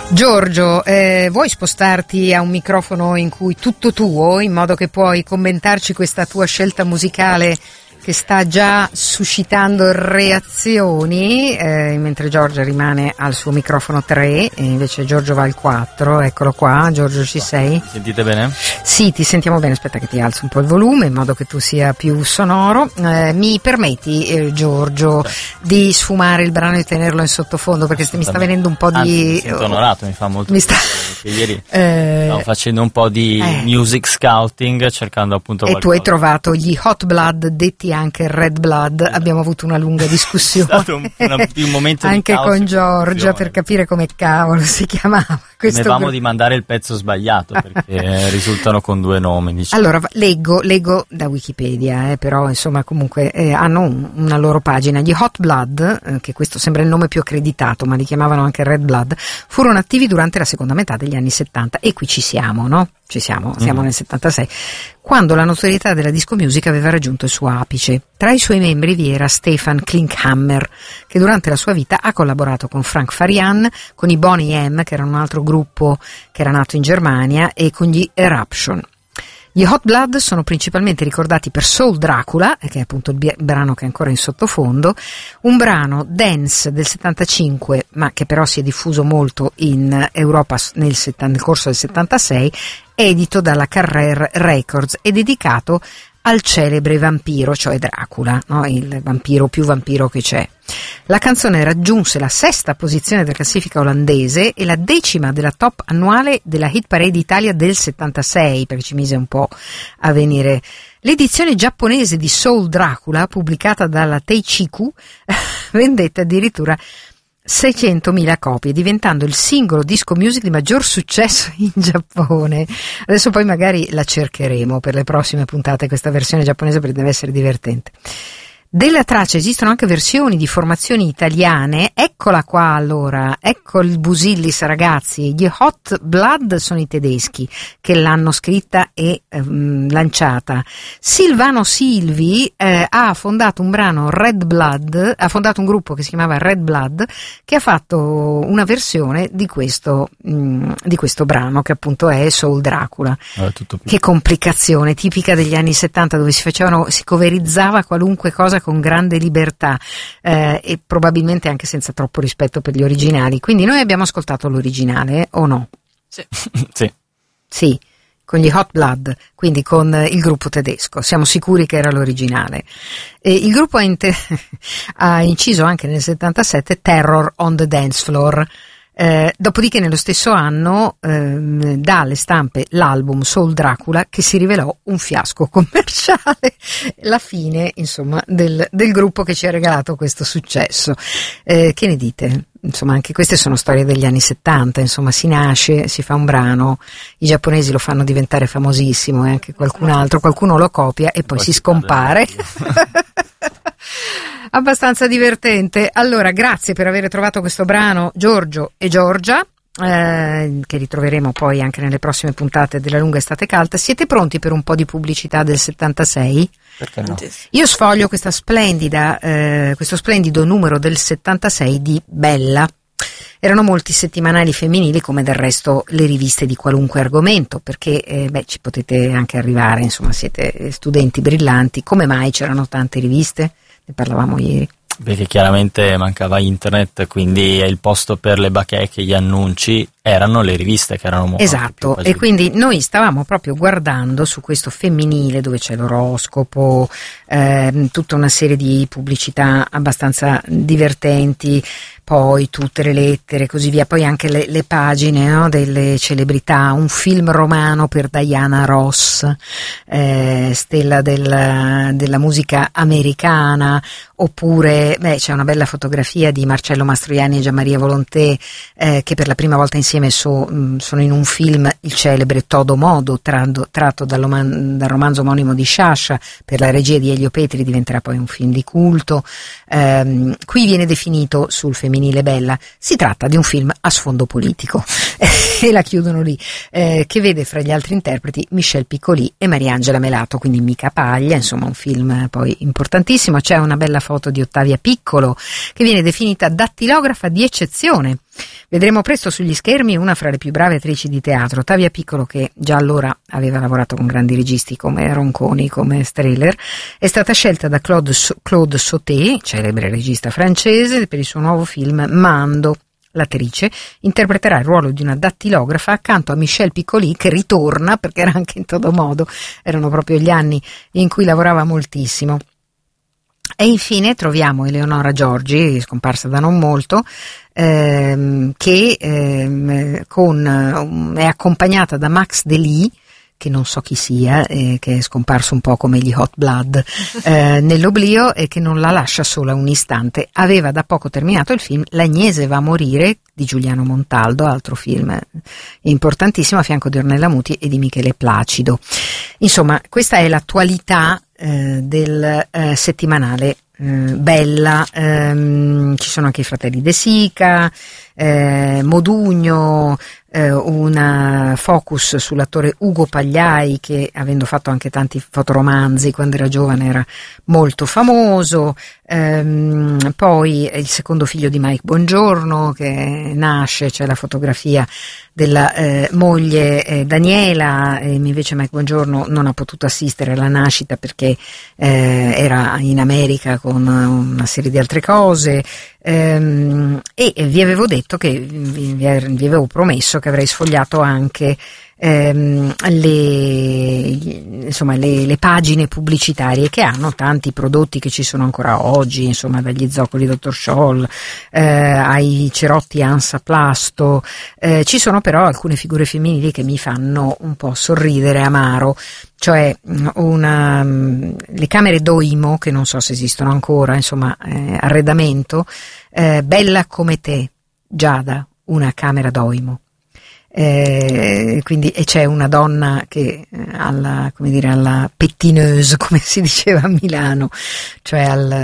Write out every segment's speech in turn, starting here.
Giorgio, vuoi spostarti a un microfono in cui tutto tuo, in modo che puoi commentarci questa tua scelta musicale che sta già suscitando reazioni, mentre Giorgio rimane al suo microfono 3 e invece Giorgio va al 4. Eccolo qua, Giorgio, ci sei? Mi sentite bene? Sì, ti sentiamo bene. Aspetta che ti alzo un po' il volume in modo che tu sia più sonoro. Mi permetti, Giorgio, di sfumare il brano e tenerlo in sottofondo, perché mi sta venendo un po' di... mi sento onorato, mi fa molto piacere, perché ieri stavo facendo un po' di music scouting, cercando appunto qualcosa. E tu hai trovato gli Hot Blood, detti anche Red Blood. Abbiamo avuto una lunga discussione. È stato un momento anche con Giorgia per capire come cavolo si chiamava. Temevamo di mandare il pezzo sbagliato, perché risultano con due nomi, diciamo. Allora, leggo da Wikipedia, però insomma comunque hanno una loro pagina. Gli Hot Blood, che questo sembra il nome più accreditato, ma li chiamavano anche Red Blood, furono attivi durante la seconda metà degli anni 70, e qui ci siamo, no? Siamo nel 76, quando la notorietà della disco music aveva raggiunto il suo apice. Tra i suoi membri vi era Stefan Klinkhammer, che durante la sua vita ha collaborato con Frank Farian, con i Boney M, che era un altro gruppo che era nato in Germania, e con gli Eruption. Gli Hot Blood sono principalmente ricordati per Soul Dracula, che è appunto il brano che è ancora in sottofondo, un brano dance del 75, ma che però si è diffuso molto in Europa nel corso del 76, edito dalla Carrer Records e dedicato al celebre vampiro, cioè Dracula, no? Il vampiro più vampiro che c'è. La canzone raggiunse la 6ª posizione della classifica olandese e la 10ª della top annuale della Hit Parade Italia del 76, perché ci mise un po' a venire. L'edizione giapponese di Soul Dracula, pubblicata dalla Teichiku, vendette addirittura 600.000 copie, diventando il singolo disco music di maggior successo in Giappone. Adesso poi magari la cercheremo per le prossime puntate, questa versione giapponese, perché deve essere divertente. Della traccia esistono anche versioni di formazioni italiane. Eccola qua, allora, ecco il Busillis, ragazzi. Gli Hot Blood sono i tedeschi che l'hanno scritta e lanciata. Silvano Silvi ha fondato un gruppo che si chiamava Red Blood, che ha fatto una versione di questo brano, che appunto è Soul Dracula. Che complicazione, tipica degli anni 70, dove si coverizzava qualunque cosa con grande libertà, e probabilmente anche senza troppo rispetto per gli originali. Quindi noi abbiamo ascoltato l'originale, o no? Sì, con gli Hot Blood, quindi con il gruppo tedesco. Siamo sicuri che era l'originale. E il gruppo ha inciso anche nel 77 Terror on the Dance Floor. Dopodiché nello stesso anno dà alle stampe l'album Soul Dracula, che si rivelò un fiasco commerciale, la fine insomma del gruppo che ci ha regalato questo successo. Che ne dite? Insomma, anche queste sono storie degli anni 70, insomma, si nasce, si fa un brano, i giapponesi lo fanno diventare famosissimo e anche qualcuno lo copia e poi si scompare. Abbastanza divertente. Allora, grazie per aver trovato questo brano, Giorgio e Giorgia, che ritroveremo poi anche nelle prossime puntate della lunga estate calda. Siete pronti per un po' di pubblicità del 76? Perché no? Io sfoglio questo splendido numero del 76 di Bella. Erano molti settimanali femminili, come del resto le riviste di qualunque argomento, perché ci potete anche arrivare, insomma, siete studenti brillanti. Come mai c'erano tante riviste? Ne parlavamo ieri. Perché chiaramente mancava internet, quindi il posto per le bacheche, gli annunci erano le riviste, che erano molto esatto, e quindi noi stavamo proprio guardando su questo femminile, dove c'è l'oroscopo, tutta una serie di pubblicità abbastanza divertenti, poi tutte le lettere, così via, poi anche le pagine, no, delle celebrità, un film romano per Diana Ross, stella della musica americana, oppure c'è una bella fotografia di Marcello Mastroianni e Gianmaria Volonté, che per la prima volta insieme sono in un film, il celebre Todo Modo, tratto dal romanzo omonimo di Sciascia, per la regia di Elio Petri, diventerà poi un film di culto. Qui viene definito sul femminile Bella, si tratta di un film a sfondo politico e la chiudono lì, che vede fra gli altri interpreti Michel Piccoli e Mariangela Melato, quindi mica paglia, insomma un film poi importantissimo. C'è una bella foto di Ottavia Piccolo, che viene definita dattilografa di eccezione, Vedremo presto sugli schermi una fra le più brave attrici di teatro. Ottavia Piccolo, che già allora aveva lavorato con grandi registi come Ronconi, come Strehler, è stata scelta da Claude Sauté, celebre regista francese, per il suo nuovo film Mando. L'attrice interpreterà il ruolo di una dattilografa accanto a Michel Piccoli, che ritorna, perché era anche in todo modo, erano proprio gli anni in cui lavorava moltissimo. E infine troviamo Eleonora Giorgi, scomparsa da non molto, che è accompagnata da Max Delis, che non so chi sia, che è scomparso un po' come gli Hot Blood nell'oblio, e che non la lascia sola un istante. Aveva da poco terminato il film L'Agnese va a morire di Giuliano Montaldo, altro film importantissimo a fianco di Ornella Muti e di Michele Placido. Insomma, questa è l'attualità del settimanale Bella. Ci sono anche i fratelli De Sica, Modugno, una focus sull'attore Ugo Pagliai, che avendo fatto anche tanti fotoromanzi quando era giovane era molto famoso. Poi il secondo figlio di Mike Bongiorno che nasce, c'è la fotografia della moglie Daniela, e invece Mike Bongiorno non ha potuto assistere alla nascita perché era in America con una serie di altre cose, e vi avevo detto che vi avevo promesso che avrei sfogliato anche le pagine pubblicitarie che hanno tanti prodotti che ci sono ancora oggi, insomma, dagli zoccoli Dr. Scholl ai cerotti Hansaplasto. Ci sono però alcune figure femminili che mi fanno un po' sorridere amaro, cioè le camere Doimo, che non so se esistono ancora, insomma, arredamento, Bella come te, Giada, una camera Doimo. Quindi c'è una donna che alla pettineuse, come si diceva a Milano, cioè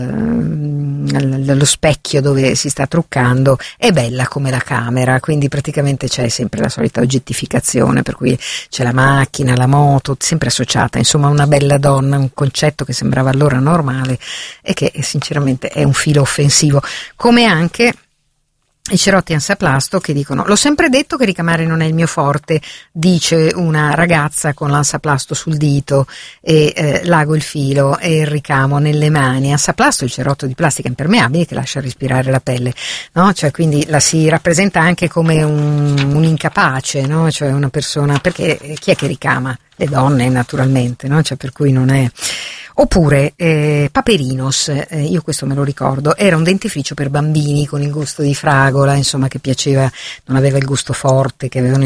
allo specchio dove si sta truccando, è bella come la camera, quindi praticamente c'è sempre la solita oggettificazione, per cui c'è la macchina, la moto, sempre associata, insomma, una bella donna, un concetto che sembrava allora normale e che sinceramente è un filo offensivo, come anche i cerotti Hansaplasto che dicono: l'ho sempre detto che ricamare non è il mio forte, dice una ragazza con l'Hansaplasto sul dito e l'ago il filo e il ricamo nelle mani. Hansaplasto è il cerotto di plastica impermeabile che lascia respirare la pelle, no? Cioè, quindi la si rappresenta anche come un incapace, no? Cioè una persona, perché chi è che ricama? Le donne, naturalmente, no? Cioè, per cui non è. Oppure Paperinos, io questo me lo ricordo, era un dentifricio per bambini con il gusto di fragola, insomma, che piaceva, non aveva il gusto forte che avevano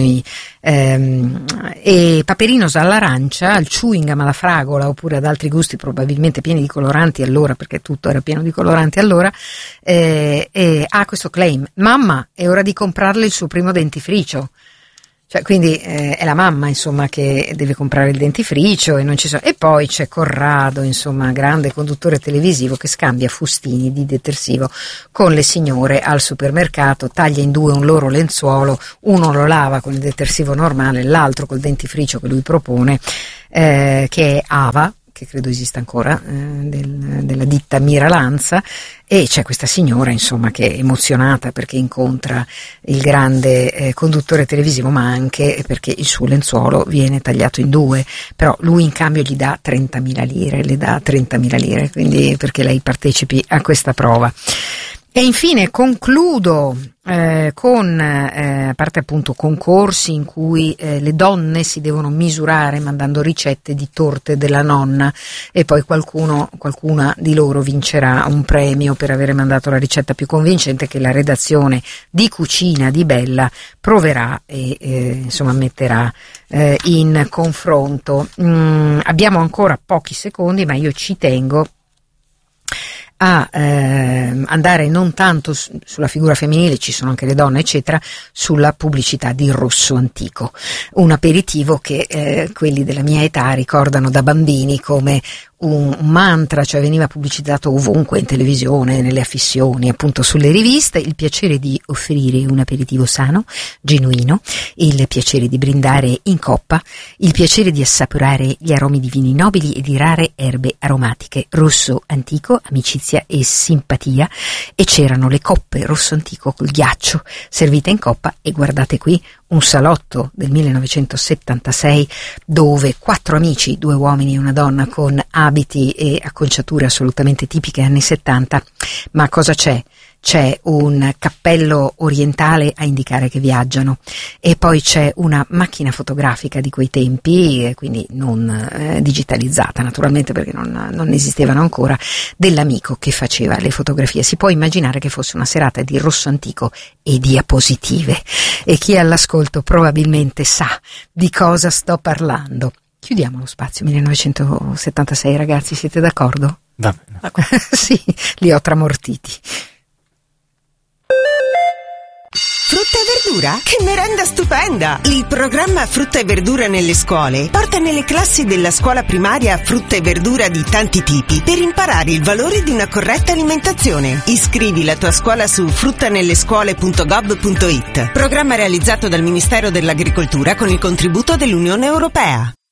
e Paperinos all'arancia, al chewing gum alla fragola, oppure ad altri gusti probabilmente pieni di coloranti allora, perché tutto era pieno di coloranti allora, ha questo claim: mamma, è ora di comprarle il suo primo dentifricio. Cioè, quindi è la mamma, insomma, che deve comprare il dentifricio, e non ci sono. E poi c'è Corrado, insomma, grande conduttore televisivo, che scambia fustini di detersivo con le signore al supermercato, taglia in due un loro lenzuolo, uno lo lava con il detersivo normale, l'altro col dentifricio che lui propone, che è Ava, che credo esista ancora, della ditta Miralanza, e c'è questa signora, insomma, che è emozionata perché incontra il grande conduttore televisivo, ma anche perché il suo lenzuolo viene tagliato in due, però lui in cambio gli dà 30.000 lire, le dà 30.000 lire, quindi perché lei partecipi a questa prova. E infine concludo con, a parte appunto concorsi in cui le donne si devono misurare mandando ricette di torte della nonna, e poi qualcuna di loro vincerà un premio per avere mandato la ricetta più convincente, che la redazione di cucina di Bella proverà e insomma metterà in confronto. Abbiamo ancora pochi secondi, ma io ci tengo a andare non tanto sulla figura femminile, ci sono anche le donne eccetera, sulla pubblicità di Rosso Antico, un aperitivo che quelli della mia età ricordano da bambini come un mantra, cioè veniva pubblicizzato ovunque, in televisione, nelle affissioni, appunto sulle riviste, il piacere di offrire un aperitivo sano, genuino, il piacere di brindare in coppa, il piacere di assaporare gli aromi di vini nobili e di rare erbe aromatiche, rosso antico, amicizia e simpatia, e c'erano le coppe rosso antico col ghiaccio servite in coppa, e guardate qui un salotto del 1976 dove 4 amici, 2 uomini e una donna, con abiti e acconciature assolutamente tipiche anni 70, ma cosa c'è? C'è un cappello orientale a indicare che viaggiano, e poi c'è una macchina fotografica di quei tempi, quindi non digitalizzata naturalmente perché non esistevano ancora, dell'amico che faceva le fotografie. Si può immaginare che fosse una serata di rosso antico e diapositive, e chi è all'ascolto probabilmente sa di cosa sto parlando. Chiudiamo lo spazio 1976, ragazzi, siete d'accordo? Va bene. Sì, li ho tramortiti. Frutta e verdura? Che merenda stupenda! Il programma Frutta e verdura nelle scuole porta nelle classi della scuola primaria frutta e verdura di tanti tipi per imparare il valore di una corretta alimentazione. Iscrivi la tua scuola su fruttanellescuole.gov.it. Programma realizzato dal Ministero dell'Agricoltura con il contributo dell'Unione Europea.